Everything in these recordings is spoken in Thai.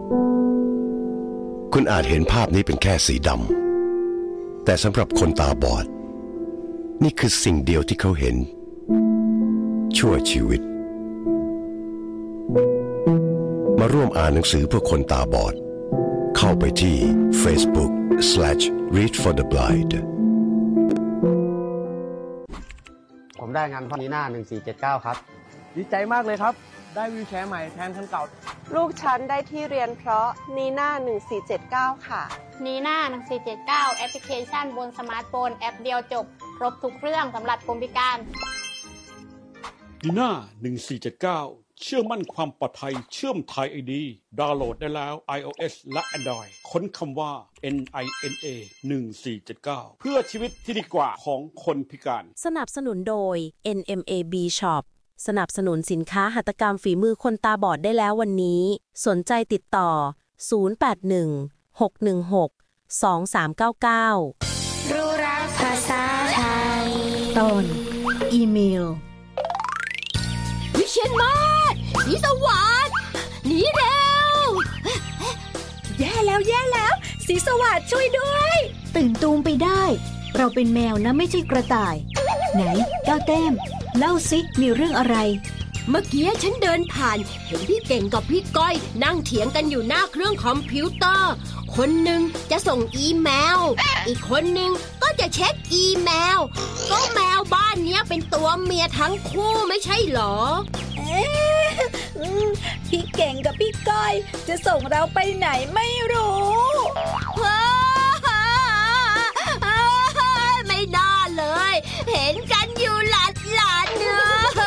คุณอาจเห็นภาพนี้เป็นแค่สีดำแต่สำหรับคนตาบอดนี่คือสิ่งเดียวที่เขาเห็นชั่วชีวิตมาร่วมอ่านหนังสือเพื่อคนตาบอดเข้าไปที่ Facebook/Read for the Blind ผมได้งานพ่อนีน่า1479ครับดีใจมากเลยครับได้วีลแชร์ใหม่แทนคันเก่าลูกฉันได้ที่เรียนเพราะนีน่า1479ค่ะนีน่า1479แอปพลิเคชันบนสมาร์ทโฟนแอปเดียวจบครบทุกเรื่องสำหรับคนพิการนีน่า1479เชื่อมั่นความปลอดภัยเชื่อมไทย ID ดาวน์โหลดได้แล้ว iOS และ Android ค้นคำว่า NINA 1479เพื่อชีวิตที่ดีกว่าของคนพิการสนับสนุนโดย NMAB Shop สนับสนุนสินค้าหัตถกรรมฝีมือคนตาบอดได้แล้ววันนี้สนใจติดต่อ0816162399 รู้รักภาษาไทยตอนอีเมลวิเชียรมาศสีสวัสดิ์หนีเร็วแย่แล้วสีสวัสดิ์ช่วยด้วยตื่นตูมไปได้เราเป็นแมวนะไม่ใช่กระต่ายไหนก้าวแต้มเล่าสิมีเรื่องอะไรเมื่อกี้ฉันเดินผ่านเห็นพี่เก่งกับพี่ก้อยนั่งเถียงกันอยู่หน้าเครื่องคอมพิวเตอร์คนหนึ่งจะส่งอีเมลอีกคนหนึ่งก็จะเช็คอีเมลก็แมวบ้านเนี้ยเป็นตัวเมียทั้งคู่ไม่ใช่หรอพี่เก่งกับพี่ก้อยจะส่งเราไปไหนไม่รู้ไม่น่าเลยเห็นกันอยู่หลานเนื้อ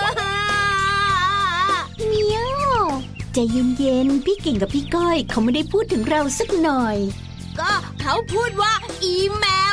เมียวใจเย็นๆพี่เก่งกับพี่ก้อยเขาไม่ได้พูดถึงเราสักหน่อยก็เขาพูดว่าอีเมล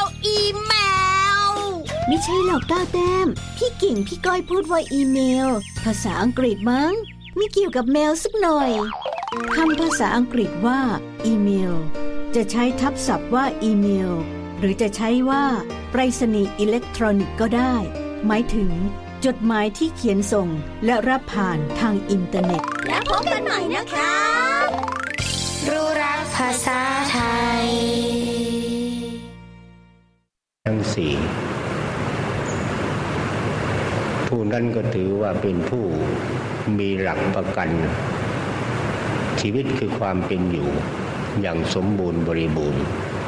ไม่ใช่หรอกก้าวแต้มพี่เก่งพี่ก้อยพูดว่าอีเมลภาษาอังกฤษมั้งไม่เกี่ยวกับแมวสักหน่อยคำภาษาอังกฤษว่าอีเมลจะใช้ทับศัพท์ว่าอีเมลหรือจะใช้ว่าไปรษณีย์อิเล็กทรอนิกส์ก็ได้หมายถึงจดหมายที่เขียนส่งและรับผ่านทางอินเทอร์เน็ตแล้วพบกันใหม่นะคะรู้รักภาษาไทยทั้งสี่ผู้นั้นก็ถือว่าเป็นผู้มีหลักประกันชีวิตคือความเป็นอยู่อย่างสมบูรณ์บริบูรณ์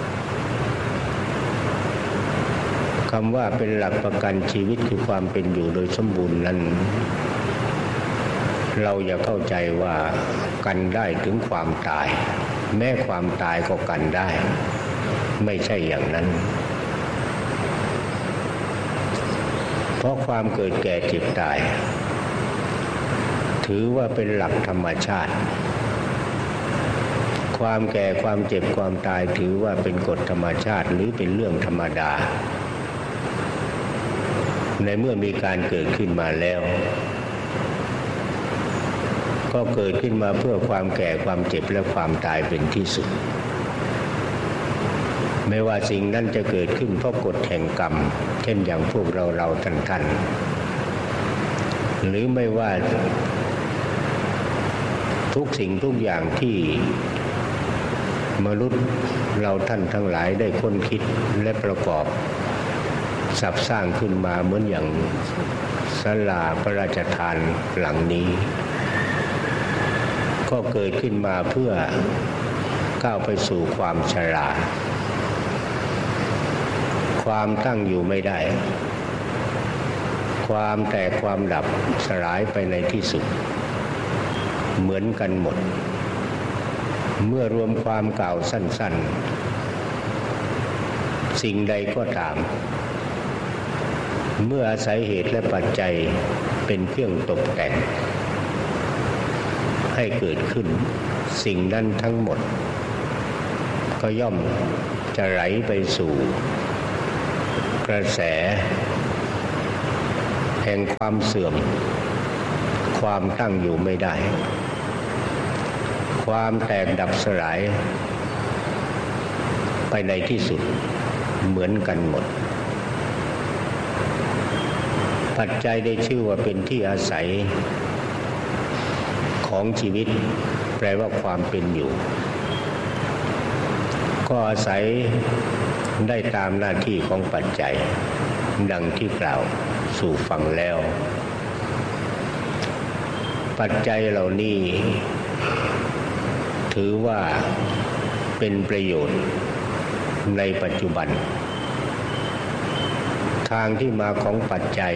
คำว่าเป็นหลักประกันชีวิตคือความเป็นอยู่โดยสมบูรณ์นั้นเราอย่าเข้าใจว่ากันได้ถึงความตายแม้ความตายก็กันได้ไม่ใช่อย่างนั้นเพราะความเกิดแก่เจ็บตายถือว่าเป็นหลักธรรมชาติความแก่ความเจ็บความตายถือว่าเป็นกฎธรรมชาติหรือเป็นเรื่องธรรมดาในเมื่อมีการเกิดขึ้นมาแล้วก็เกิดขึ้นมาเพื่อความแก่ความเจ็บและความตายเป็นที่สุดไม่ว่าสิ่งนั้นจะเกิดขึ้นเพราะกฎแห่งกรรมเช่นอย่างพวกเราท่านหรือไม่ว่าทุกสิ่งทุกอย่างที่มนุษย์เราท่านทั้งหลายได้ค้นคิดและประกอบสรรสร้างขึ้นมาเหมือนอย่างศาลาพระราชทานหลังนี้ก็เกิดขึ้นมาเพื่อก้าวไปสู่ความชราความตั้งอยู่ไม่ได้ความแตกความดับสลายไปในที่สุดเหมือนกันหมดเมื่อรวมความกล่าวสั้นๆสิ่งใดก็ตามเมื่ออาศัยเหตุและปัจจัยเป็นเครื่องตกแต่งให้เกิดขึ้นสิ่งนั้นทั้งหมดก็ย่อมจะไหลไปสู่กระแสแห่งความเสื่อมความตั้งอยู่ไม่ได้ความแตกดับสลายไปในที่สุดเหมือนกันหมดปัจจัยได้ชื่อว่าเป็นที่อาศัยของชีวิตแปลว่าความเป็นอยู่ก็อาศัยได้ตามหน้าที่ของปัจจัยดังที่กล่าวสู่ฟังแล้วปัจจัยเหล่านี้ถือว่าเป็นประโยชน์ในปัจจุบันทางที่มาของปัจจัย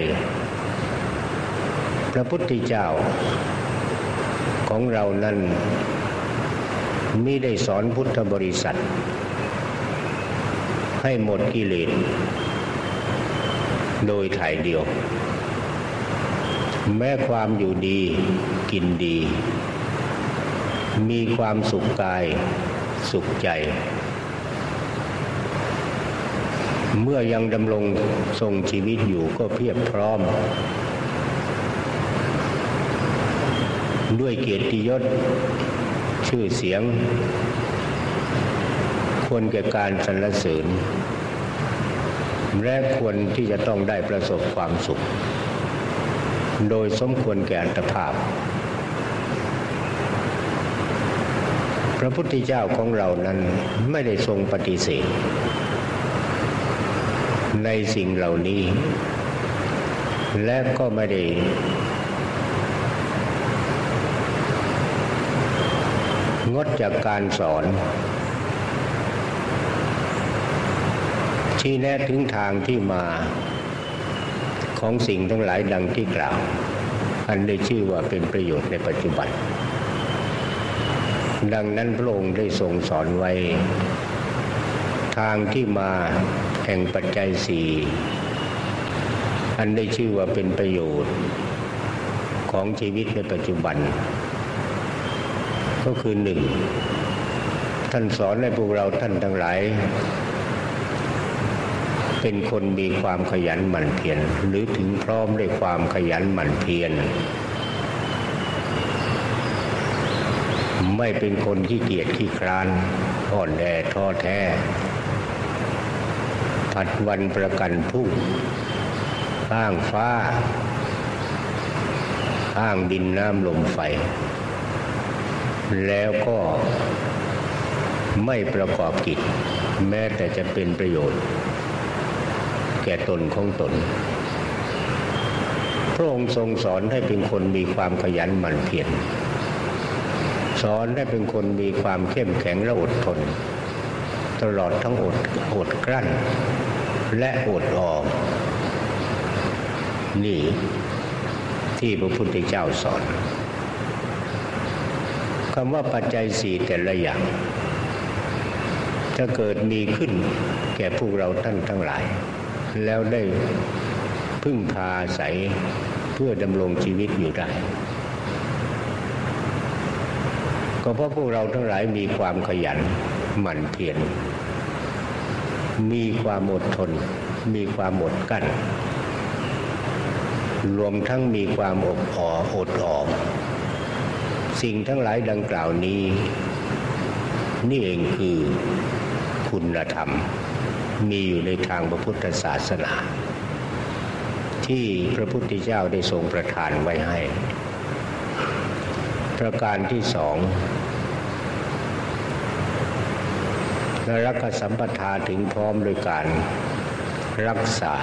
พระพุทธเจ้าของเรานั้นมิได้สอนพุทธบริษัทให้หมดกิเลสโดยถ่ายเดียวแม้ความอยู่ดีกินดีมีความสุขกายสุขใจเมื่อยังดำรงทรงชีวิตอยู่ก็เพียบพร้อมด้วยเกียรติยศชื่อเสียงควรแก่การสรรเสริญและควรที่จะต้องได้ประสบความสุขโดยสมควรแก่อัตภาพพระพุทธเจ้าของเรานั้นไม่ได้ทรงปฏิเสธในสิ่งเหล่านี้และก็ไม่ได้งดจากการสอนชี้แนะถึงทางที่มาของสิ่งทั้งหลายดังที่กล่าวอันได้ชื่อว่าเป็นประโยชน์ในปัจจุบันดังนั้นพระองค์ได้ทรงสอนไว้ทางที่มาแห่งปัจจัยสี่อันได้ชื่อว่าเป็นประโยชน์ของชีวิตในปัจจุบันก็คือหนึ่งท่านสอนให้พวกเราท่านทั้งหลายเป็นคนมีความขยันหมั่นเพียรหรือถึงพร้อมด้วยความขยันหมั่นเพียรไม่เป็นคนขี้เกียจขี้คร้านอ่อนแอท้อแท้ผัดวันประกันพรุ่งอ้างฟ้าอ้างดินน้ำลมไฟแล้วก็ไม่ประกอบกิจแม้แต่จะเป็นประโยชน์แก่ตนของตนพระองค์ทรงสอนให้เป็นคนมีความขยันหมั่นเพียรสอนให้เป็นคนมีความเข้มแข็งและอดทนตลอดทั้งอดกลั้นและอดออมนี่ที่พระพุทธเจ้าสอนคำว่าปัจจัยสี่แต่ละอย่างจะเกิดมีขึ้นแก่พวกเราท่านทั้งหลายแล้วได้พึ่งพาอาศัยเพื่อดำรงชีวิตอยู่ได้ก็เพราะพวกเราทั้งหลายมีความขยันหมั่นเพียรมีความอดทนมีความอดกลั้นรวมทั้งมีความอดออมสิ่งทั้งหลายดังกล่าวนี้นี่เองคือคุณธรรมมีอยู่ในทางพระพุทธศาสนาที่พระพุทธเจ้าได้ทรงประทานไว้ให้ประการที่สองนรกสัมปทาถึงพร้อมโดยการรักษา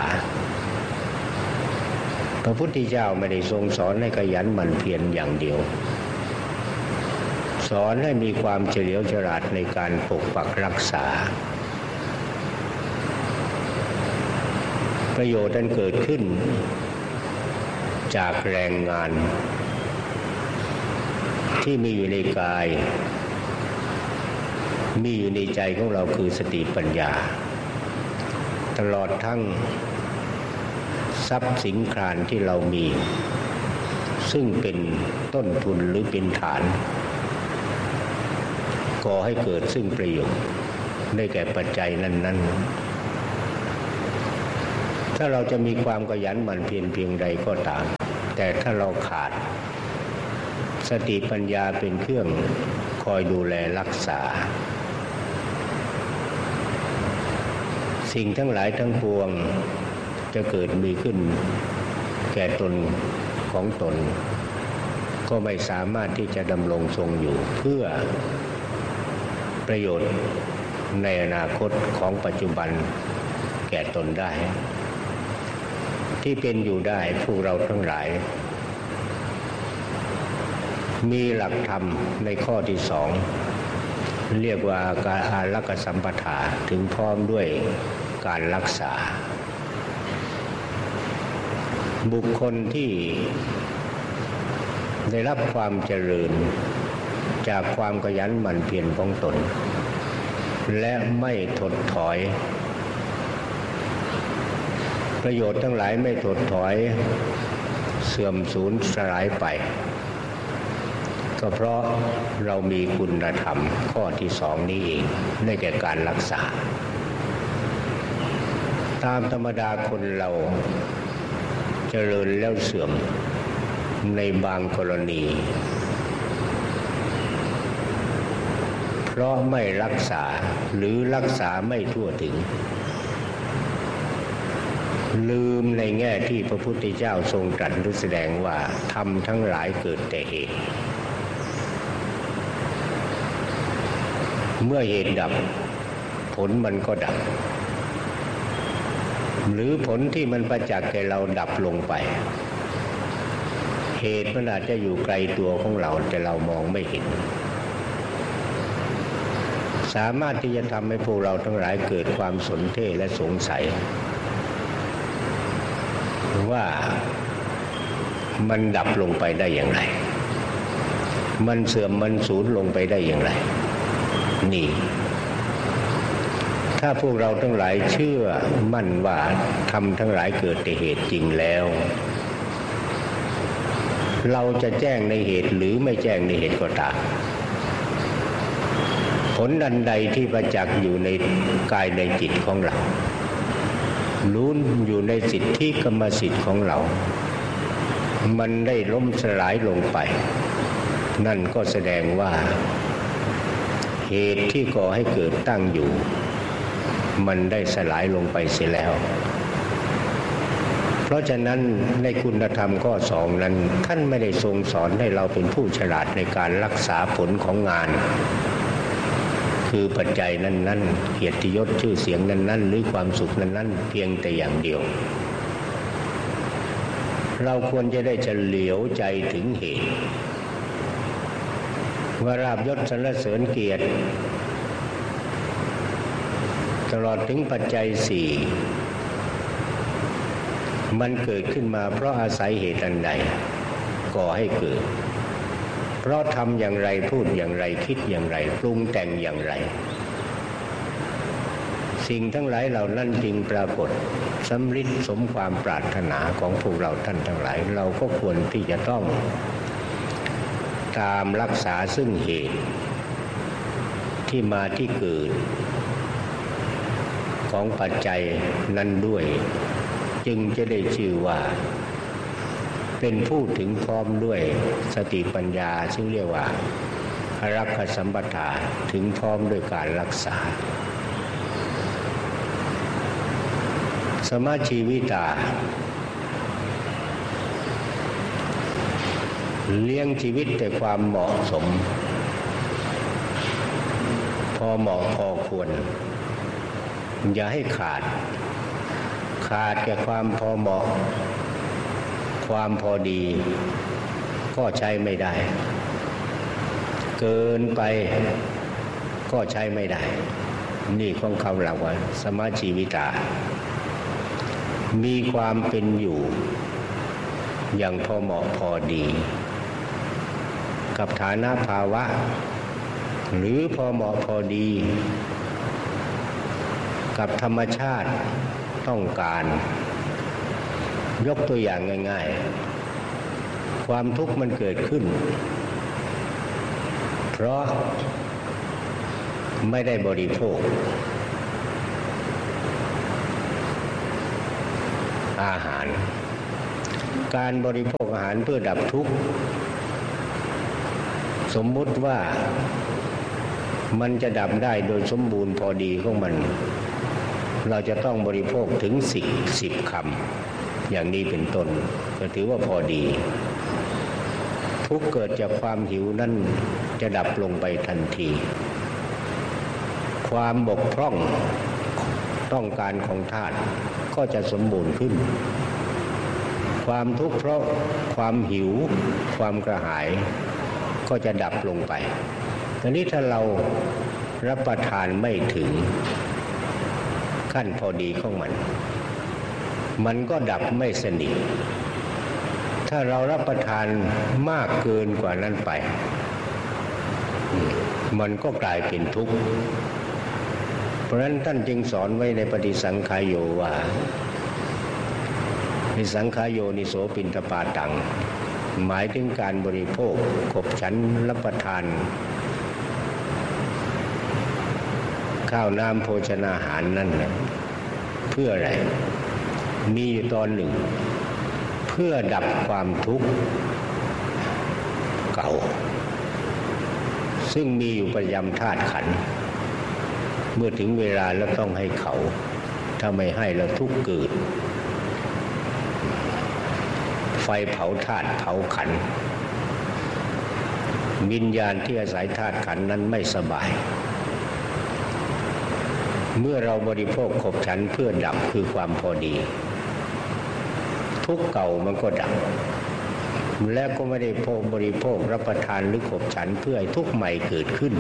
พระพุทธเจ้าไม่ได้ทรงสอนให้ขยันหมั่นเพียรอย่างเดียวสอนให้มีความเฉลียวฉลาดในการปกปักรักษาประโยชน์นั้นเกิดขึ้นจากแรงงานที่มีอยู่ในกายมีอยู่ในใจของเราคือสติปัญญาตลอดทั้งทรัพย์สินครานที่เรามีซึ่งเป็นต้นทุนหรือเป็นฐานก่อให้เกิดซึ่งประโยชน์ได้แก่ปัจจัยนั้นๆถ้าเราจะมีความขยันหมั่นเพียรเพียงใดก็ตามแต่ถ้าเราขาดสติปัญญาเป็นเครื่องคอยดูแลรักษาสิ่งทั้งหลายทั้งปวงจะเกิดมีขึ้นแก่ตนของตนก็ไม่สามารถที่จะดำรงทรงอยู่เพื่อประโยชน์ในอนาคตของปัจจุบันแก่ตนได้ที่เป็นอยู่ได้พวกเราทั้งหลายมีหลักธรรมในข้อที่สองเรียกว่าการอารักขสัมปทาถึงพร้อมด้วยการรักษาบุคคลที่ได้รับความเจริญจากความขยันหมั่นเพียรของตนและไม่ถดถอยประโยชน์ทั้งหลายไม่ถดถอยเสื่อมสูญสลายไปก็เพราะเรามีคุณธรรมข้อที่สองนี้เองได้แก่การรักษาตามธรรมดาคนเราเจริญแล้วเสื่อมในบางกรณีเพราะไม่รักษาหรือรักษาไม่ทั่วถึงลืมในแง่ที่พระพุทธเจ้าทรงตรัสหรือแสดงว่าธรรมทั้งหลายเกิดแต่เหตุเมื่อเหตุดับผลมันก็ดับหรือผลที่มันประจักษ์แก่เราดับลงไปเหตุมันอาจจะอยู่ไกลตัวของเราแต่เรามองไม่เห็นสามารถที่จะทำให้พวกเราทั้งหลายเกิดความสนเท่และสงสัยว่ามันดับลงไปได้อย่างไรมันเสื่อมมันสูญลงไปได้อย่างไรนี่ถ้าพวกเราทั้งหลายเชื่อมั่นว่าธรรมทั้งหลายเกิดแต่เหตุจริงแล้วเราจะแจ้งในเหตุหรือไม่แจ้งในเหตุก็ตามผลอันใดที่ประจักษ์อยู่ในกายในจิตของเรารู้อยู่ในสิทธิกรรมสิทธิ์ของเรามันได้ล้มสลายลงไปนั่นก็แสดงว่าเหตุที่ก่อให้เกิดตั้งอยู่มันได้สลายลงไปเสียแล้วเพราะฉะนั้นในคุณธรรมข้อสองนั้นท่านไม่ได้ทรงสอนให้เราเป็นผู้ฉลาดในการรักษาผลของงานคือปัจจัยนั้นๆเกียรติยศชื่อเสียงนั้นๆหรือความสุขนั้นๆเพียงแต่อย่างเดียวเราควรจะได้เฉลียวใจถึงเหตุว่าลาภยศสรรเสริญเกียรติตลอดถึงปัจจัยสี่มันเกิดขึ้นมาเพราะอาศัยเหตุอันใดก่อให้เกิดเพราะทำอย่างไรพูดอย่างไรคิดอย่างไรปรุงแต่งอย่างไรสิ่งทั้งหลายเหล่านั้นจึงปรากฏสำฤทธิ์สมความปรารถนาของพวกเราท่านทั้งหลายเราก็ควรที่จะต้องตามรักษาซึ่งเหตุที่มาที่เกิดของปัจจัยนั้นด้วยจึงจะได้ชื่อว่าเป็นผู้ถึงพร้อมด้วยสติปัญญาซึ่งเรียกว่าอารักขสัมปทาถึงพร้อมด้วยการรักษาสมาชีวิตาเลี้ยงชีวิตแต่ความเหมาะสมพอเหมาะพอควรอย่าให้ขาดแก่ความพอเหมาะความพอดีก็ใช้ไม่ได้เกินไปก็ใช้ไม่ได้นี่ของคำหลักว่าสมาชีวิตามีความเป็นอยู่อย่างพอเหมาะพอดีกับฐานะภาวะหรือพอเหมาะพอดีกับธรรมชาติต้องการยกตัวอย่างง่ายๆความทุกข์มันเกิดขึ้นเพราะไม่ได้บริโภคอาหารการบริโภคอาหารเพื่อดับทุกข์สมมุติว่ามันจะดับได้โดยสมบูรณ์พอดีของมันเราจะต้องบริโภคถึง10 คำอย่างนี้เป็นต้นก็ถือว่าพอดีทุกข์เกิดจากความหิวนั่นจะดับลงไปทันทีความบกพร่องต้องการของธาตุก็จะสมบูรณ์ขึ้นความทุกข์เพราะความหิวความกระหายก็จะดับลงไปทีนี้ถ้าเรารับประทานไม่ถึงขั้นพอดีของมันก็ดับไม่สนิทถ้าเรารับประทานมากเกินกว่านั้นไปมันก็กลายเป็นทุกข์เพราะฉะนั้นท่านจึงสอนไว้ในปฏิสังขายโยว่าในสังขายโยนิโสปิณฑปาตังหมายถึงการบริโภคขบฉันรับประทานข้าวน้ำโภชนาหารนั่นนะเพื่ออะไรมีอยู่ตอนหนึ่งเพื่อดับความทุกข์เก่าซึ่งมีอยู่ประจำธาตุขันธ์เมื่อถึงเวลาแล้วต้องให้เขาถ้าไม่ให้แล้วทุกข์เกิดไฟเผาธาตุเผาขันธ์วิญญาณที่อาศัยธาตุขันธ์นั้นไม่สบายเมื่อเราบริโภคขบฉันเพื่อดับคือความพอดีทุกข์เก่ามันก็ดับและก็ไม่ได้บริโภครับประทานหรือขบฉันเพื่อให้ทุกข์ใหม่เกิดขึ้น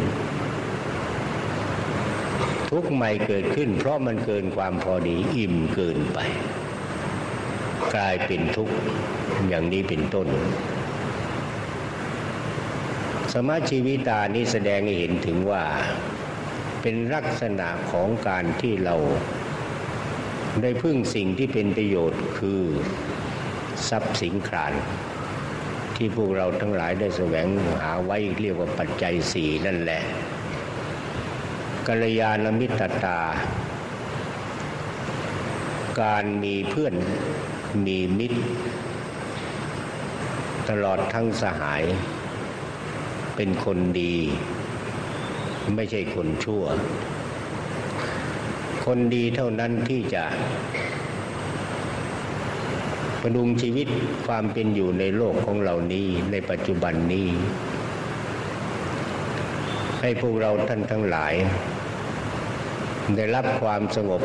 ทุกข์ใหม่เกิดขึ้นเพราะมันเกินความพอดีอิ่มเกินไปกลายเป็นทุกข์อย่างนี้เป็นต้นสมาชีวิตานี้แสดงให้เห็นถึงว่าเป็นลักษณะของการที่เราได้พึ่งสิ่งที่เป็นประโยชน์คือทรัพย์สินครานที่พวกเราทั้งหลายได้แสวงหาไว้เรียกว่าปัจจัยสี่นั่นแหละกัลยาณมิตรตาการมีเพื่อนมีมิตรตลอดทั้งสหายเป็นคนดีไม่ใช่คนชั่วคนดีเท่านั้นที่จะประดุงชีวิตความเป็นอยู่ในโลกของเรานี้ในปัจจุบันนี้ให้พวกเราท่านทั้งหลายได้รับความสงบ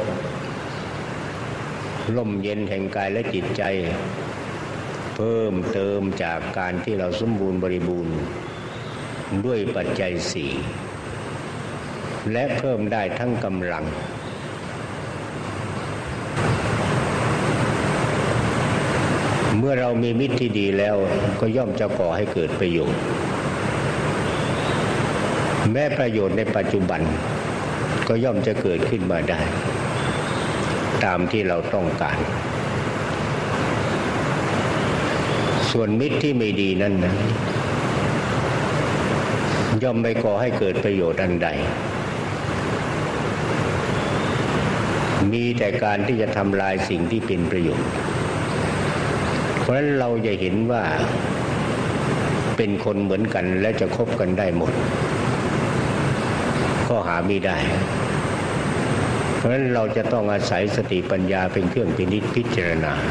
ร่มเย็นแห่งกายและจิตใจเพิ่มเติมจากการที่เราสมบูรณ์บริบูรณ์ด้วยปัจจัยสี่และเพิ่มได้ทั้งกำลังเมื่อเรามีมิตรที่ดีแล้วก็ย่อมจะก่อให้เกิดประโยชน์แม้ประโยชน์ในปัจจุบันก็ย่อมจะเกิดขึ้นมาได้ตามที่เราต้องการส่วนมิตรที่ไม่ดีนั้นนะย่อมไม่ก่อให้เกิดประโยชน์อันใดมีแต่การที่จะทำลายสิ่งที่เป็นประโยชน์เพราะฉะนั้นเราจะเห็นว่าเป็นคนเหมือนกันและจะคบกันได้หมดก็หาไม่ได้เพราะฉะนั้นเราจะต้องอาศัยสติปัญญาเป็นเครื่องพินิจพิจารณา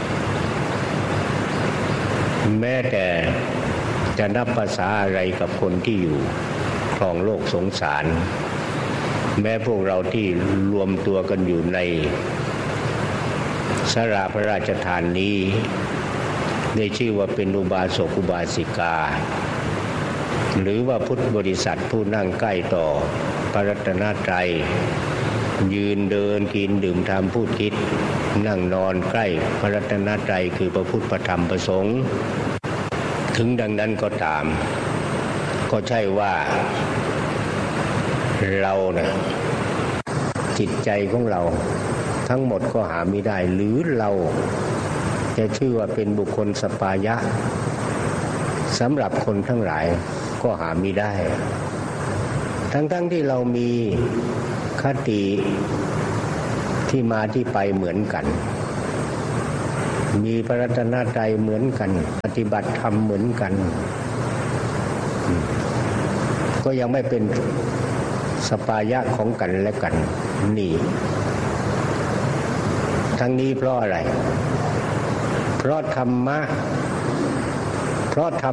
แม้แต่จะนับภาษาอะไรกับคนที่อยู่ครองโลกสงสารแม้พวกเราที่รวมตัวกันอยู่ในศาลาพระราชทานนี้ได้ชื่อว่าเป็นอุบาสกอุบาสิกาหรือว่าพุทธบริษัทผู้นั่งใกล้ต่อพระรัตนตรัยยืนเดินกินดื่มทำพูดคิดนั่งนอนใกล้พระรัตนตรัยคือพระพุทธพระธรรมพระสงฆ์ถึงดังนั้นก็ตามก็ใช่ว่าเรานะจิตใจของเราทั้งหมดก็หาไม่ได้หรือเราจะชื่อว่าเป็นบุคคลสปายะสำหรับคนทั้งหลายก็หาไม่ได้ทั้งที่เรามีคติที่มาที่ไปเหมือนกันมีพระรัตนตรัยเหมือนกันปฏิบัติธรรมเหมือนกันก็ยังไม่เป็นสปายะของกันและกันนี่ทั้งนี้เพราะอะไรเพราะธรรมะเพราะธรรม